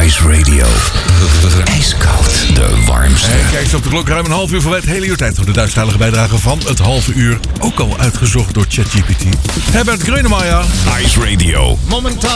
Ice Radio. IJskoud, de warmste. En kijk eens op de klok, ruim een half uur voorbij. Het hele uur tijd voor de Duitsstalige bijdrage van het halve uur. Ook al uitgezocht door ChatGPT. Herbert Grönemeyer. Ice Radio. Momentan